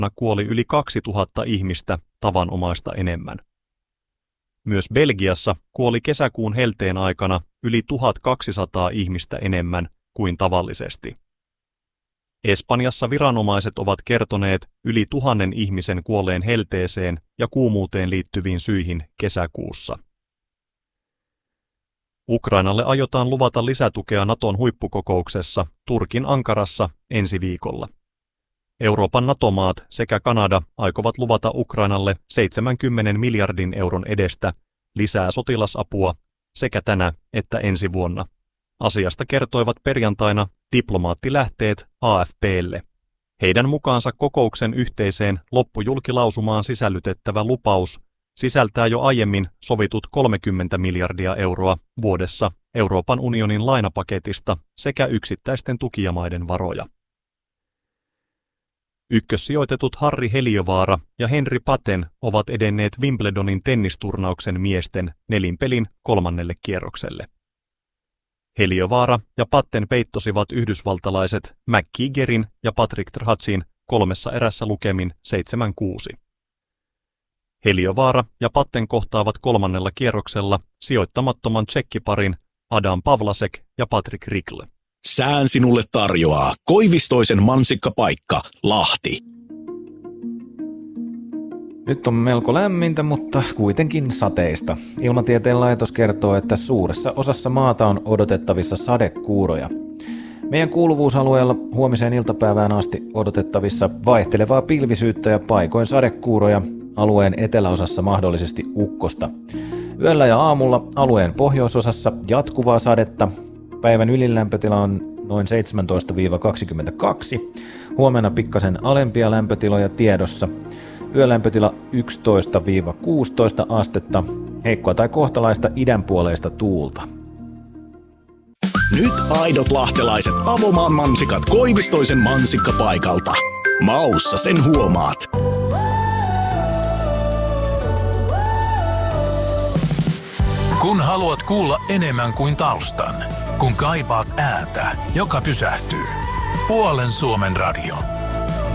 kuoli yli 2000 ihmistä tavanomaista enemmän. Myös Belgiassa kuoli kesäkuun helteen aikana yli 1200 ihmistä enemmän kuin tavallisesti. Espanjassa viranomaiset ovat kertoneet yli 1000 ihmisen kuolleen helteeseen ja kuumuuteen liittyviin syihin kesäkuussa. Ukrainalle aiotaan luvata lisätukea Naton huippukokouksessa Turkin Ankarassa ensi viikolla. Euroopan NATO-maat sekä Kanada aikovat luvata Ukrainalle 70 miljardin euron edestä lisää sotilasapua sekä tänä että ensi vuonna. Asiasta kertoivat perjantaina diplomaattilähteet AFP:lle. Heidän mukaansa kokouksen yhteiseen loppujulkilausumaan sisällytettävä lupaus sisältää jo aiemmin sovitut 30 miljardia euroa vuodessa Euroopan unionin lainapaketista sekä yksittäisten tukijamaiden varoja. Ykkössijoitetut Harri Heliövaara ja Henri Patten ovat edenneet Wimbledonin tennisturnauksen miesten nelinpelin 3. kierrokselle. Heliövaara ja Patten peittosivat yhdysvaltalaiset McKeegerin ja Patrick Trachin 3 erässä lukemin 7-6. Heliövaara ja Patten kohtaavat 3. kierroksella sijoittamattoman tsekkiparin Adam Pavlasek ja Patrick Rikle. Sään sinulle tarjoaa Koivistoisen mansikkapaikka, Lahti. Nyt on melko lämmintä, mutta kuitenkin sateista. Ilmatieteen laitos kertoo, että suuressa osassa maata on odotettavissa sadekuuroja. Meidän kuuluvuusalueella huomiseen iltapäivään asti odotettavissa vaihtelevaa pilvisyyttä ja paikoin sadekuuroja, alueen eteläosassa mahdollisesti ukkosta. Yöllä ja aamulla alueen pohjoisosassa jatkuvaa sadetta. Päivän ylilämpötila on noin 17-22. Huomenna pikkasen alempia lämpötiloja tiedossa. Yölämpötila 11-16 astetta. Heikkoa tai kohtalaista idänpuoleista tuulta. Nyt aidot lahtelaiset Avomaan mansikat Koivistoisen mansikkapaikalta. Maussa sen huomaat. Kun haluat kuulla enemmän kuin taustan, kun kaipaat ääntä, joka pysähtyy. Puolen Suomen radio.